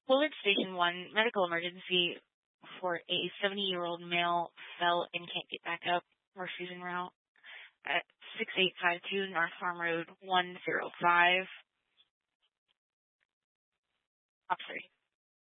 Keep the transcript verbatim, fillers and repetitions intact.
Willard Station one, medical emergency for a seventy-year-old male fell and can't get back up. Refusing route at six eight five two North Farm Road one oh five. Oh, sorry.